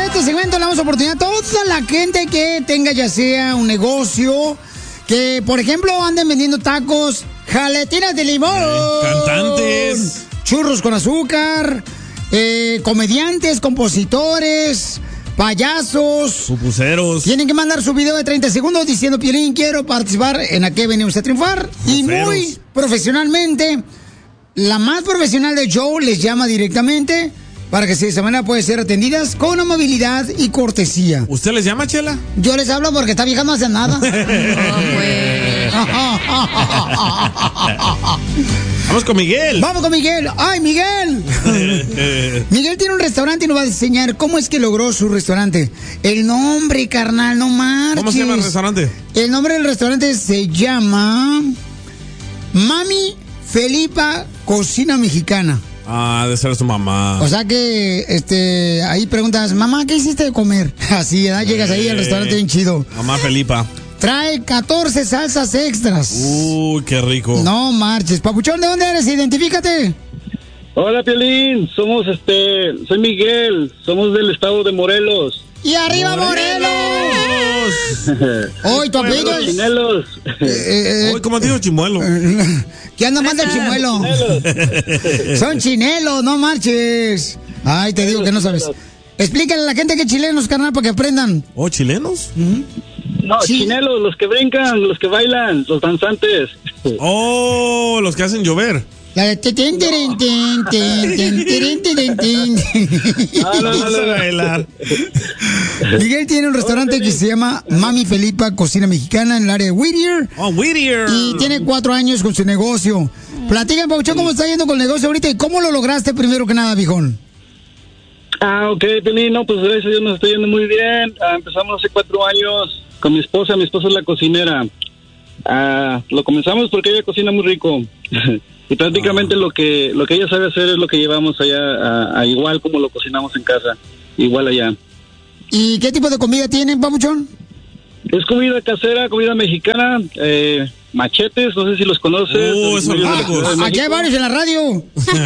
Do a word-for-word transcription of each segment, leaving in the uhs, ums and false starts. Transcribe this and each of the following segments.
este segmento le damos oportunidad a toda la gente que tenga ya sea un negocio, que por ejemplo anden vendiendo tacos, jaletinas de limón, eh, cantantes, churros con azúcar, eh, comediantes, compositores, payasos, pupuseros. Tienen que mandar su video de treinta segundos diciendo: Piolín, quiero participar en ¿A qué venimos a triunfar? Pupuseros. Y muy profesionalmente, la más profesional de Joe les llama directamente para que de esa manera pueden ser atendidas con amabilidad y cortesía. ¿Usted les llama, Chela? Yo les hablo porque esta vieja no hace nada. Oh, pues. Vamos con Miguel. Vamos con Miguel. ¡Ay, Miguel! Miguel tiene un restaurante y nos va a enseñar cómo es que logró su restaurante. El nombre, carnal, no marches. ¿Cómo se llama el restaurante? El nombre del restaurante se llama Mami Felipa Cocina Mexicana. Ah, de ser su mamá. O sea que, este, ahí preguntas: mamá, ¿qué hiciste de comer? Así, ¿verdad? Llegas ahí al restaurante bien chido. Mamá Felipa. Trae catorce salsas extras. Uy, qué rico. No marches. Papuchón, ¿de dónde eres? Identifícate. Hola, Piolín. Somos, este, soy Miguel. Somos del estado de Morelos. ¡Y arriba, Morelos! Hoy tu apellido es... Chinelos. Eh, eh, Hoy, ¿cómo digo chimuelo? ¿Qué anda más del chimuelo? Son chinelos, no marches. Ay, te digo que no sabes. Explícale a la gente que chilenos, carnal, para que aprendan. ¿Oh, chilenos? ¿Mm? No, sí. Chinelos, los que brincan, los que bailan, los danzantes. Oh, los que hacen llover. No, no, no, no, bailar. Miguel tiene un restaurante que se llama Mami Felipa Cocina Mexicana en el área de Whittier. Oh, Whittier. Y tiene cuatro años con su negocio. Platícame, Pauchón, ¿cómo está yendo con el negocio ahorita y cómo lo lograste primero que nada, viejón? Ah, ok, Pelín, no, pues gracias a Dios nos está yendo muy bien. Ah, empezamos hace cuatro años con mi esposa. Mi esposa es la cocinera. Ah, lo comenzamos porque ella cocina muy rico. Y prácticamente ah. lo que lo que ella sabe hacer es lo que llevamos allá, a, a igual como lo cocinamos en casa, igual allá. ¿Y qué tipo de comida tienen, Papuchón? Es comida casera, comida mexicana, eh, machetes, no sé si los conoces. Oh, esos locos. Aquí hay varios en la radio.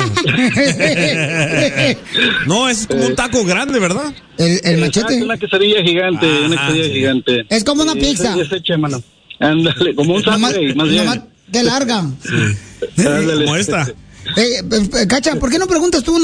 No, es como un taco grande, ¿verdad? El, el machete. Es una quesadilla gigante, ah, una quesadilla sí. gigante. Es como una sí, pizza. Es hecha, mano. Ándale, como un sándwich, más bien. De larga. Sí. Como esta. Eh, eh, Cacha, ¿por qué no preguntas tú una